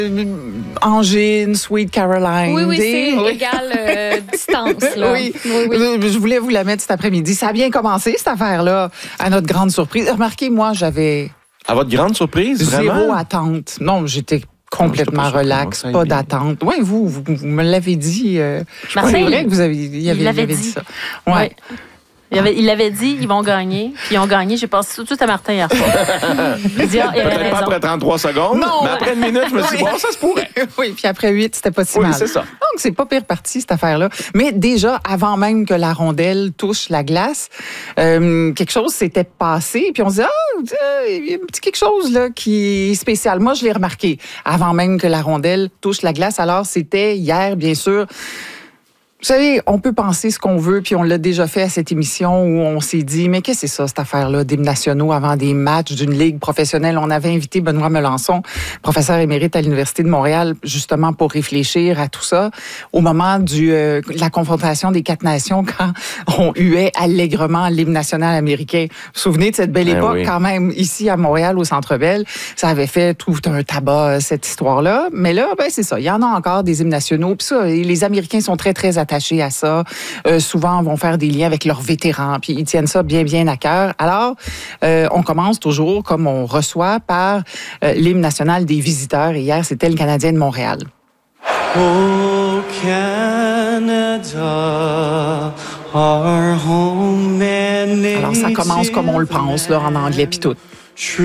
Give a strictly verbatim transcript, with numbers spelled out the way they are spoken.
Angine, Sweet Caroline. Oui, oui, c'est oui. égale euh, distance. Là. Oui. oui, oui. Je voulais vous la mettre cet après-midi. Ça a bien commencé, cette affaire-là, à notre grande surprise. Remarquez, moi, j'avais À votre grande surprise, vraiment? zéro attente. Non, j'étais complètement Non, relax, pas pas bien. d'attente. Oui, vous, vous, vous me l'avez dit. Euh, je Martin, c'est vrai que vous avez, il il avait, l'avait il avait dit dit. ça. Ouais. Ouais. Il avait, il avait dit, ils vont gagner. Puis ils ont gagné. J'ai pensé tout de suite à Martin hier soir. Il dit, ah, il avait Peut-être pas raison. après trente-trois secondes, Non, mais après une minute, je me suis dit, bon, ça se pourrait. Oui, puis après huit, c'était pas si Oui, mal. c'est ça. Donc, c'est pas pire parti, cette affaire-là. Mais déjà, avant même que la rondelle touche la glace, euh, quelque chose s'était passé. Puis on se dit, ah, euh, il y a un petit quelque chose là qui est spécial. Moi, je l'ai remarqué avant même que la rondelle touche la glace. Alors, c'était hier, bien sûr. Vous savez, on peut penser ce qu'on veut, puis on l'a déjà fait à cette émission où on s'est dit, mais qu'est-ce que c'est ça, cette affaire-là, d'hymnes nationaux avant des matchs d'une ligue professionnelle? On avait invité Benoît Melançon, professeur émérite à l'Université de Montréal, justement pour réfléchir à tout ça. Au moment du, euh, la confrontation des quatre nations, quand on huait allègrement l'hymne national américain. Vous vous souvenez de cette belle Ben époque, oui. quand même, ici à Montréal, au Centre Bell? Ça avait fait tout un tabac, cette histoire-là. Mais là, ben c'est ça, il y en a encore des hymnes nationaux. Puis ça, les Américains sont très, très attachés à ça. Euh, souvent, vont faire des liens avec leurs vétérans, puis ils tiennent ça bien, bien à cœur. Alors, euh, on commence toujours, comme on reçoit, par euh, l'hymne national des visiteurs. Et hier, c'était le Canadien de Montréal. Oh, Canada, our home and Alors, ça commence comme on le pense, là, en anglais, puis tout.